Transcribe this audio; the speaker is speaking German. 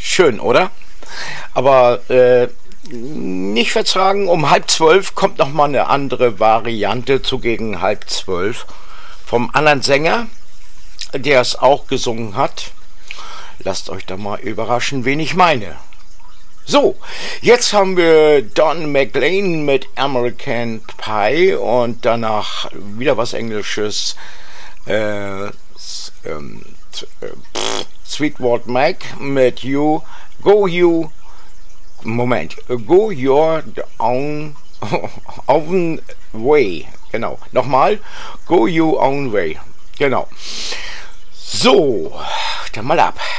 Schön, oder? Aber nicht vertragen, um 11:30 kommt noch mal eine andere Variante zu gegen 11:30 vom anderen Sänger, der es auch gesungen hat. Lasst euch da mal überraschen, wen ich meine. So, jetzt haben wir Don McLean mit American Pie und danach wieder was Englisches. Sweetwater Mac mit You. Go You. Moment. Go Your Own Way. Genau. Nochmal. Go Your Own Way. Genau. So, dann mal ab.